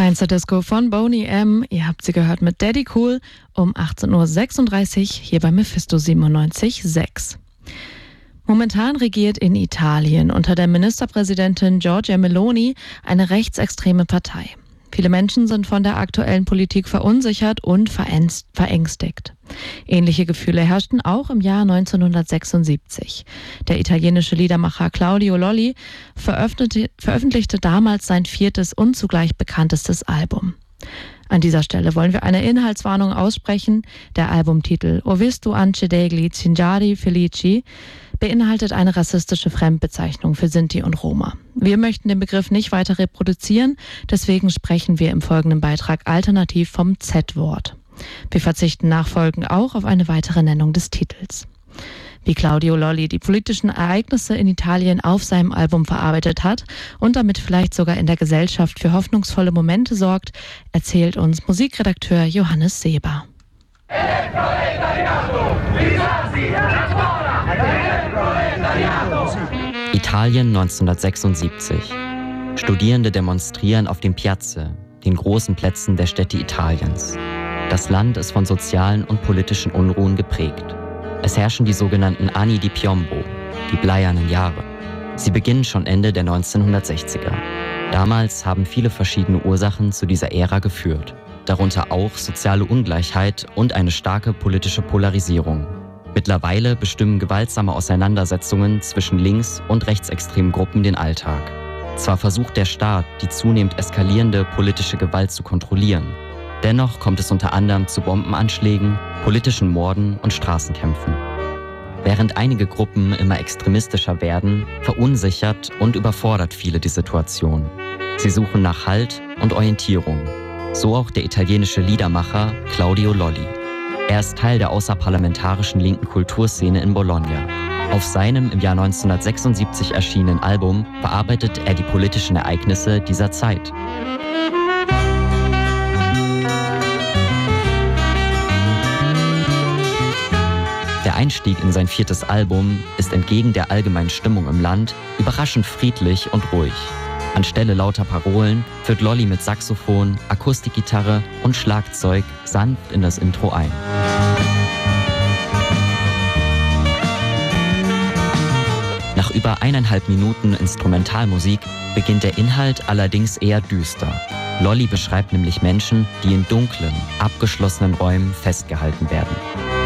Feinster Disco von Boney M. Ihr habt sie gehört mit Daddy Cool um 18.36 Uhr hier bei Mephisto 97.6. Momentan regiert in Italien unter der Ministerpräsidentin Giorgia Meloni eine rechtsextreme Partei. Viele Menschen sind von der aktuellen Politik verunsichert und verängstigt. Ähnliche Gefühle herrschten auch im Jahr 1976. Der italienische Liedermacher Claudio Lolli veröffentlichte damals sein 4. und zugleich bekanntestes Album. An dieser Stelle wollen wir eine Inhaltswarnung aussprechen. Der Albumtitel Ho visto anche degli cinghiali felici beinhaltet eine rassistische Fremdbezeichnung für Sinti und Roma. Wir möchten den Begriff nicht weiter reproduzieren, deswegen sprechen wir im folgenden Beitrag alternativ vom Z-Wort. Wir verzichten nachfolgend auch auf eine weitere Nennung des Titels. Wie Claudio Lolli die politischen Ereignisse in Italien auf seinem Album verarbeitet hat und damit vielleicht sogar in der Gesellschaft für hoffnungsvolle Momente sorgt, erzählt uns Musikredakteur Johannes Seber. Italien 1976. Studierende demonstrieren auf den Piazze, den großen Plätzen der Städte Italiens. Das Land ist von sozialen und politischen Unruhen geprägt. Es herrschen die sogenannten Anni di Piombo, die bleiernen Jahre. Sie beginnen schon Ende der 1960er. Damals haben viele verschiedene Ursachen zu dieser Ära geführt. Darunter auch soziale Ungleichheit und eine starke politische Polarisierung. Mittlerweile bestimmen gewaltsame Auseinandersetzungen zwischen links- und rechtsextremen Gruppen den Alltag. Zwar versucht der Staat, die zunehmend eskalierende politische Gewalt zu kontrollieren. Dennoch kommt es unter anderem zu Bombenanschlägen, politischen Morden und Straßenkämpfen. Während einige Gruppen immer extremistischer werden, verunsichert und überfordert viele die Situation. Sie suchen nach Halt und Orientierung. So auch der italienische Liedermacher Claudio Lolli. Er ist Teil der außerparlamentarischen linken Kulturszene in Bologna. Auf seinem im Jahr 1976 erschienenen Album bearbeitet er die politischen Ereignisse dieser Zeit. Der Einstieg in sein 4. Album ist entgegen der allgemeinen Stimmung im Land überraschend friedlich und ruhig. Anstelle lauter Parolen führt Lolli mit Saxophon, Akustikgitarre und Schlagzeug sanft in das Intro ein. Nach über 1,5 Minuten Instrumentalmusik beginnt der Inhalt allerdings eher düster. Lolli beschreibt nämlich Menschen, die in dunklen, abgeschlossenen Räumen festgehalten werden.